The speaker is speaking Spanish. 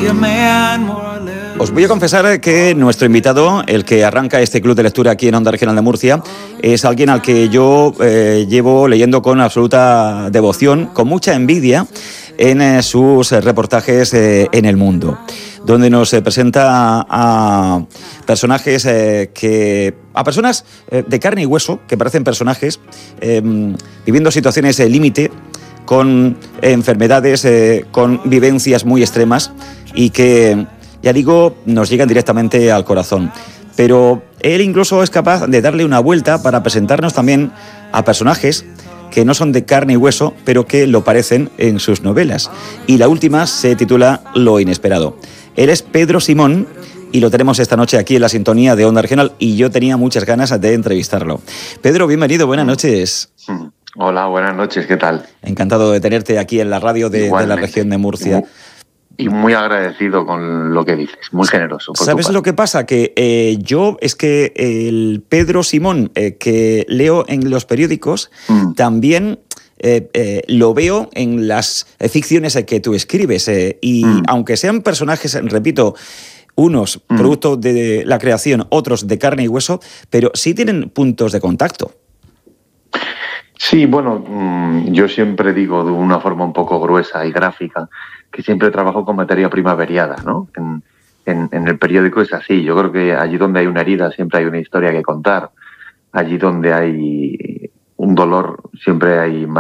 Os voy a confesar que nuestro invitado, el que arranca este club de lectura aquí en Onda Regional de Murcia, es alguien al que yo llevo leyendo con absoluta devoción, con mucha envidia, en sus reportajes en El Mundo, donde nos presenta a personajes a personas de carne y hueso, que parecen personajes viviendo situaciones límite, con enfermedades, con vivencias muy extremas y que, ya digo, nos llegan directamente al corazón. Pero él incluso es capaz de darle una vuelta para presentarnos también a personajes que no son de carne y hueso, pero que lo parecen en sus novelas. Y la última se titula Lo inesperado. Él es Pedro Simón y lo tenemos esta noche aquí en la sintonía de Onda Regional y yo tenía muchas ganas de entrevistarlo. Pedro, bienvenido, buenas noches. Hola, buenas noches, ¿qué tal? Encantado de tenerte aquí en la radio de la región de Murcia. Y muy agradecido con lo que dices, muy generoso. ¿Sabes lo que pasa? Que yo es que el Pedro Simón que leo en los periódicos también lo veo en las ficciones que tú escribes. Y aunque sean personajes, repito, unos producto de la creación, otros de carne y hueso, pero sí tienen puntos de contacto. Sí, bueno, yo siempre digo de una forma un poco gruesa y gráfica que siempre trabajo con materia prima variada, ¿no? En el periódico es así. Yo creo que allí donde hay una herida siempre hay una historia que contar. Allí donde hay un dolor siempre hay